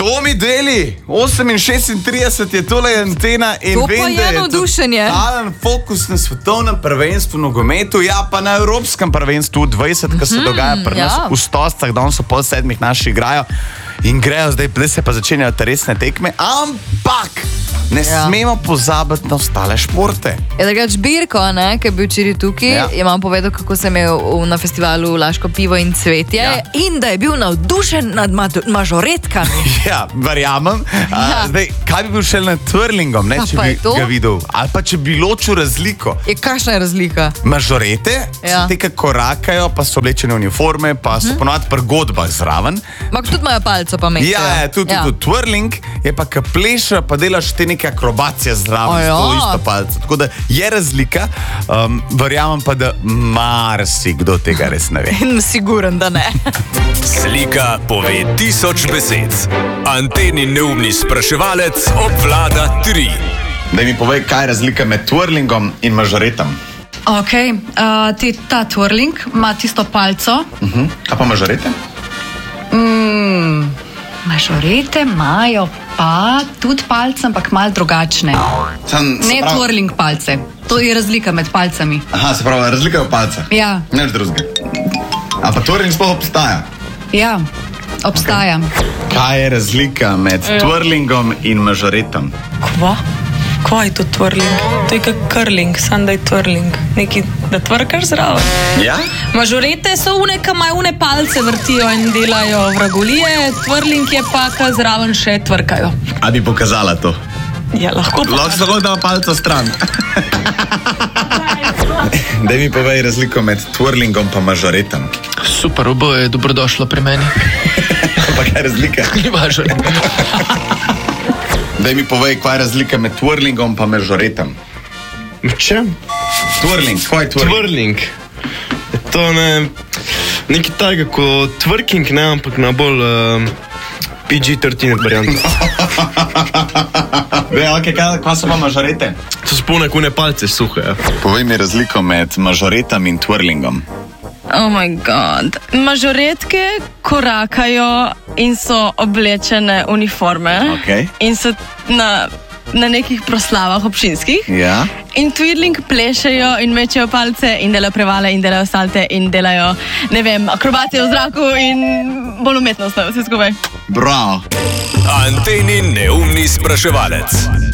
To mi deli, 8:36 je tole antena in to vem, da je navdušenje. totalen fokus na svetovnem prvenstvu v nogometu, ja pa na evropskem prvenstvu 20, ki se dogaja pri nas v Stostah, danes so 6:30 naši igrajo in grejo, zdaj se pa začenjajo te resne tekme, ampak ne smemo pozabiti na ostale športe. Je drugač Birko, ki je bil včeraj tukaj, je vam povedal, kako se je imel na festivalu Laško pivo in cvetje in da je bil navdušen nad mažoretkami. Ja, verjamem. Zdaj, kaj bi bil šel nad twirlingom, če bi ga videl? Ali pa če bi ločil razliko? Kakšna je razlika? Mažorete so te, ki korakajo, pa so oblečene uniforme, pa so ponovadi pri godbah zraven. Ampak tudi imajo palco pa mečejo. Ja, tudi twirling je pa, ki pleša, pa delaš te neke akrobacije zraven, to isto palco. Tako da je razlika, verjamem pa, da marsikdo tega res ne ve. Siguren, da ne. Slika pove 1000 besed. Anteni neumni spraševalec obvlada 3. Daj mi povej, kaj je razlika med twirlingom in mažoretom. Ok, ta twirling ima tisto palco. Kaj pa mažorete? Mažorete imajo pa tudi palce, ampak malo drugačne. Ne twirling palce. To je razlika med palcami. Aha, se pravi, razlika je v palcah. Ja. Nič drugega. A pa twirling sploh obstaja? Ja, obstaja. Kaj je razlika med twirlingom in mažoretom? Kva je to twirling? To je kot curling, samo da je twirling. Nekaj, da tvrkaš zraven. Ja? Mažorete so une, ki imajo une palce vrtijo in delajo vragolije, twirling je pa, ki zraven še tvrkajo. A bi pokazala to? Ja, lahko pa. Lahko samo da palco stran. Daj mi povej razliko med twirlingom pa mažoretom. Super, oboje je dobrodošlo pri meni. Pa kaj je razlika? Ni mažoret. Daj mi povej, kaj je razlika med twirlingom pa mažoretom. Čem? Twirling, kaj je twirling? Twirling. To nekaj tajega kot twerking, ampak na bolj PG-13 varianto. Kaj so pa mažorete? To so polne kune palce, suhe. Povej mi razliko med mažoretom in twirlingom. Oh my god. Mažoretke korakajo in so oblečene uniforme. In so na nekih proslavah občinskih. Ja. In twirling plešejo in mečejo palce in delajo prevale in delajo salte in delajo, ne vem, akrobacije v zraku in bolj umetnostno vse skupaj. Bravo. Anteni neumni spraševalec.